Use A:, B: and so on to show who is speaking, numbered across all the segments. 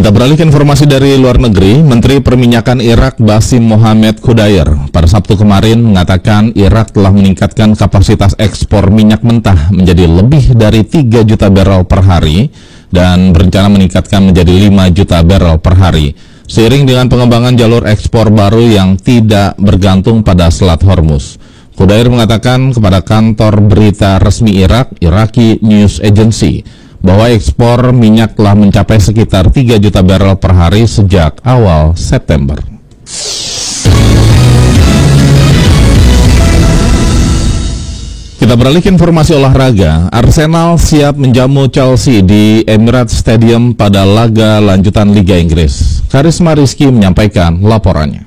A: Kita beralih ke informasi dari luar negeri. Menteri Perminyakan Irak Basim Mohamed Khudair pada Sabtu kemarin mengatakan Irak telah meningkatkan kapasitas ekspor minyak mentah menjadi lebih dari 3 juta barrel per hari dan berencana meningkatkan menjadi 5 juta barrel per hari. Seiring dengan pengembangan jalur ekspor baru yang tidak bergantung pada Selat Hormuz. Khudair mengatakan kepada kantor berita resmi Irak, Iraqi News Agency, bahwa ekspor minyak telah mencapai sekitar 3 juta barrel per hari sejak awal September. Kita beralih ke informasi olahraga. Arsenal siap menjamu Chelsea di Emirates Stadium pada laga lanjutan Liga Inggris. Karisma Rizky menyampaikan laporannya.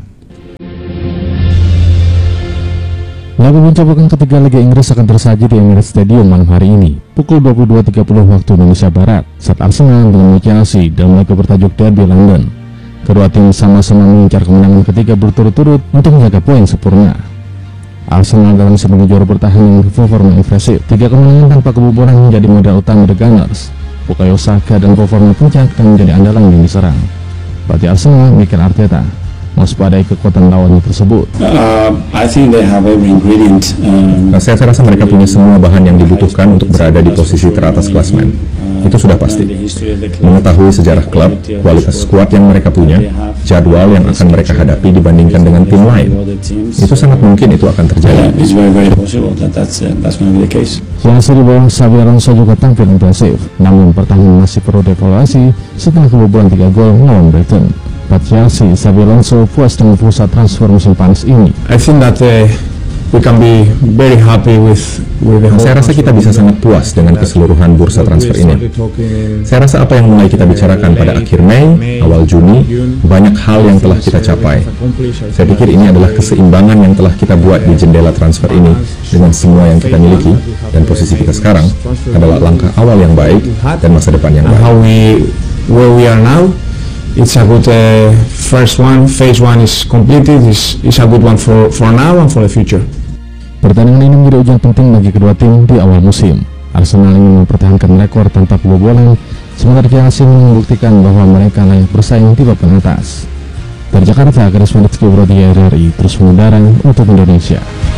B: Laga pencapaian ketiga Liga Inggris akan tersaji di Emirates Stadium malam hari ini, pukul 22.30 waktu Indonesia Barat, saat Arsenal dengan Chelsea dalam laga bertajuk Derby London. Kedua tim sama-sama mengincar kemenangan ketiga berturut-turut untuk menjaga poin sempurna. Arsenal dalam sebagai juara bertahan dengan performa impresif, 3 kemenangan tanpa kebobolan menjadi modal utama The Gunners. Bukayo Saka dan performa puncak akan menjadi andalan lini serang. Pelatih Arsenal, Mikel Arteta, waspadai kekuatan lawan tersebut.
C: I think they have every ingredient.
D: Saya rasa mereka punya semua bahan yang dibutuhkan untuk berada di posisi teratas klasemen. Itu sudah pasti. Mengetahui sejarah klub, kualitas skuad yang mereka punya, jadwal yang akan mereka hadapi dibandingkan dengan tim lain, itu sangat mungkin itu akan terjadi.
B: Chelsea di bawah Xabi Alonso juga tampil impresif, namun pertahanan masih perlu dievaluasi setelah kebobolan 3 gol melawan Brighton. Chelsea, Xabi Alonso puas dengan pusat transfer musim panas ini.
E: I think that we can be very happy with the whole.
D: Saya rasa kita bisa sangat puas dengan keseluruhan bursa transfer ini. Saya rasa apa yang mulai kita bicarakan pada akhir Mei, awal Juni, banyak hal yang telah kita capai. Saya pikir ini adalah keseimbangan yang telah kita buat di jendela transfer ini dengan semua yang kita miliki, dan posisi kita sekarang adalah langkah awal yang baik dan masa depan yang baik.
E: Where we are now, it's a good first one. Phase 1 is completed. It's a good one for now and for the future.
B: Pertandingan ini menjadi ujian penting bagi kedua tim di awal musim. Arsenal ingin mempertahankan rekor tanpa kebobolan, sementara Chelsea membuktikan bahwa mereka layak bersaing di papan atas. Dari Jakarta, Karisma Rizky RRI terus mengudara untuk Indonesia.